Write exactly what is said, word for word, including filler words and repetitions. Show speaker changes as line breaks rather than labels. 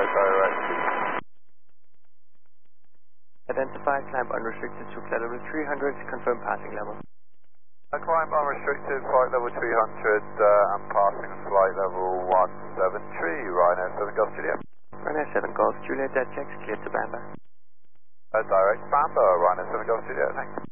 direct.
Identify, climb unrestricted to flight level three hundred, confirm passing level.
I climb unrestricted, flight level three hundred, uh, I'm passing flight level one seven three, Ryanair seven Golf Juliet.
Ryanair seven Golf Juliet, dead checks, cleared to Bamber.
Uh, direct Bamber, Ryanair seven Golf Juliet, thanks.